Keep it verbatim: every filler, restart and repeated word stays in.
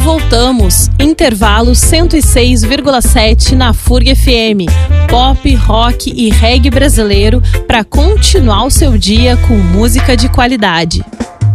voltamos. Intervalo cento e seis vírgula sete na F U R G F M. Pop, rock e reggae brasileiro para continuar o seu dia com música de qualidade.